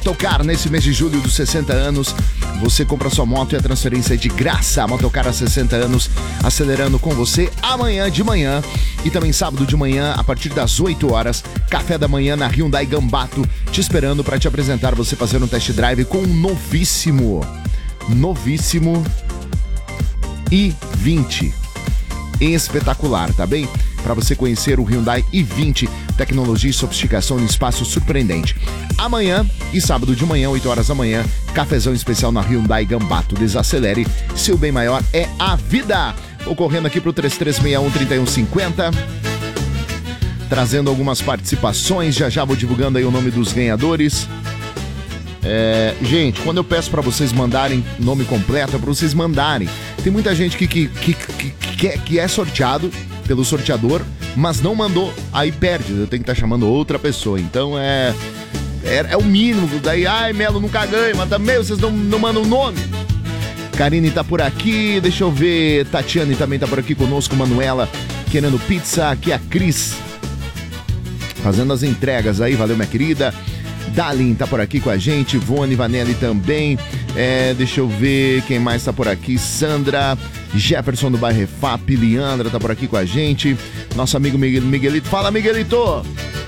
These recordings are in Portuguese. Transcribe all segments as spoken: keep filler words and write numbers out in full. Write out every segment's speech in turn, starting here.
Motocar, nesse mês de julho dos sessenta anos, você compra sua moto e a transferência é de graça. Motocar há sessenta anos, acelerando com você amanhã de manhã e também sábado de manhã, a partir das oito horas, café da manhã na Hyundai Gambato, te esperando para te apresentar, você fazer um test drive com um novíssimo, novíssimo i vinte. Espetacular, tá bem? Para você conhecer o Hyundai i vinte, tecnologia e sofisticação em espaço surpreendente. Amanhã e sábado de manhã, oito horas da manhã, cafezão especial na Hyundai Gambato. Desacelere, seu bem maior é a vida. Vou correndo aqui pro três três seis um, três um cinco zero, trazendo algumas participações. Já já vou divulgando aí o nome dos ganhadores. É, gente, quando eu peço para vocês mandarem nome completo, é para vocês mandarem. Tem muita gente que, que, que, que, que, é, que é sorteado pelo sorteador, mas não mandou, aí perde. Eu tenho que estar tá chamando outra pessoa. Então é, é, é o mínimo. Daí, ai, Melo, nunca ganho, mas também vocês não, não mandam o nome. Karine tá por aqui, deixa eu ver. Tatiane também tá por aqui conosco. Manuela querendo pizza. Aqui a Cris fazendo as entregas aí, valeu, minha querida. Dalin tá por aqui com a gente, Ivone, Vanelli também, é, deixa eu ver quem mais tá por aqui, Sandra, Jefferson do bairro Refap, Leandra tá por aqui com a gente, nosso amigo Miguel, Miguelito, fala Miguelito!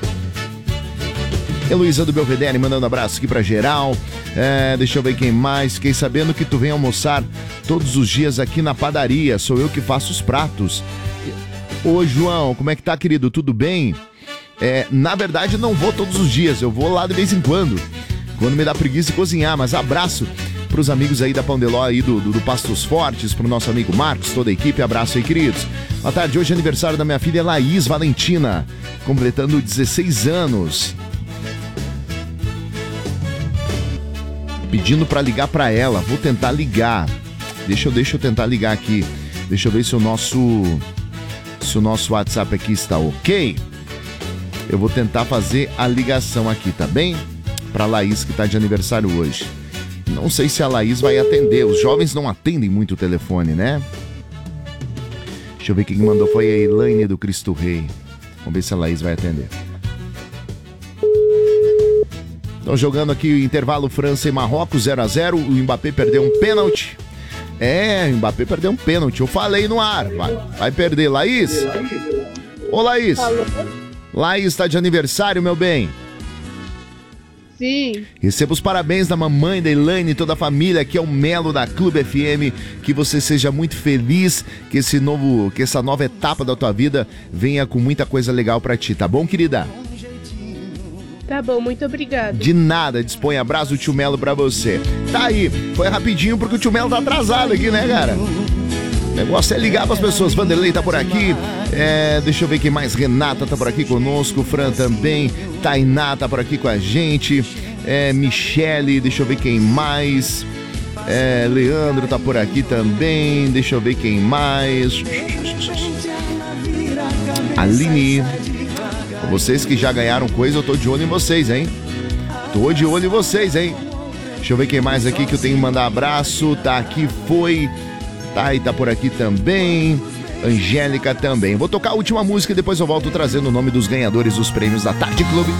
Heloísa do Belvedere mandando abraço aqui pra geral, é, deixa eu ver quem mais, fiquei sabendo que tu vem almoçar todos os dias aqui na padaria, sou eu que faço os pratos. Ô João, como é que tá, querido, tudo bem? É, na verdade não vou todos os dias, eu vou lá de vez em quando, quando me dá preguiça de cozinhar, mas abraço pros amigos aí da Pão de Ló aí do, do, do Pastos Fortes, pro nosso amigo Marcos, toda a equipe, abraço aí, queridos. Boa tarde, hoje é aniversário da minha filha Laís Valentina, completando dezesseis anos. Pedindo pra ligar pra ela, vou tentar ligar, deixa eu, deixa eu tentar ligar aqui, deixa eu ver se o nosso, se o nosso WhatsApp aqui está ok. Eu vou tentar fazer a ligação aqui, tá bem? Pra Laís, que tá de aniversário hoje. Não sei se a Laís vai atender. Os jovens não atendem muito o telefone, né? Deixa eu ver quem mandou. Foi a Elaine do Cristo Rei. Vamos ver se a Laís vai atender. Estão jogando aqui o intervalo França e Marrocos, zero a zero. O Mbappé perdeu um pênalti. É, o Mbappé perdeu um pênalti. Eu falei no ar. Vai, vai perder. Laís? Ô, Laís. Alô? Laís está de aniversário, meu bem. Sim. Receba os parabéns da mamãe, da Elaine e toda a família, que é o Melo da Clube F M. Que você seja muito feliz, que esse novo, que essa nova etapa da tua vida venha com muita coisa legal pra ti, tá bom, querida? Tá bom, muito obrigada. De nada, dispõe abraço do tio Melo pra você. Tá aí, foi rapidinho porque o tio Melo tá atrasado aqui, né, cara? O negócio é ligar pras pessoas. Vanderlei tá por aqui, é, deixa eu ver quem mais. Renata tá por aqui conosco, Fran também, Tainá tá por aqui com a gente, é, Michele, deixa eu ver quem mais, é, Leandro tá por aqui também, deixa eu ver quem mais, Aline. Vocês que já ganharam coisa, eu tô de olho em vocês, hein? Tô de olho em vocês, hein? Deixa eu ver quem mais aqui que eu tenho que mandar abraço. Tá aqui, foi... Thay tá por aqui também, Angélica também. Vou tocar a última música e depois eu volto trazendo o nome dos ganhadores dos prêmios da Tarde Clube.